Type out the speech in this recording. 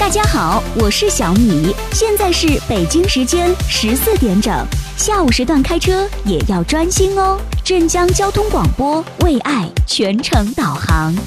大家好，我是小米，现在是北京时间14点整，下午时段开车也要专心哦。镇江交通广播为爱全程导航。